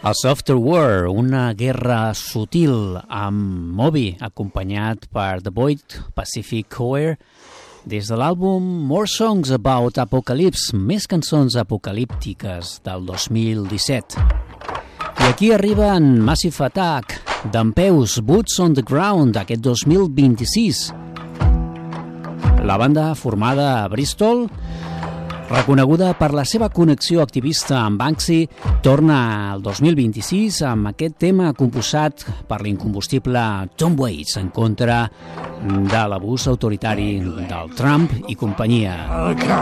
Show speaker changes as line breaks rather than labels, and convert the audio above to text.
El Softer War, una guerra sutil amb Moby, acompanyat per The Void, Pacific Choir, des de l'àlbum More Songs About Apocalypse, més cançons apocalíptiques del 2017. I aquí arriben Massive Attack, dempeus, Boots on the Ground, aquest 2026. La banda formada a Bristol, reconeguda per la seva connexió activista amb Banksy, torna al 2026 amb aquest tema composat per l'incombustible Tom Waits en contra de l'abús autoritari del Trump i companyia.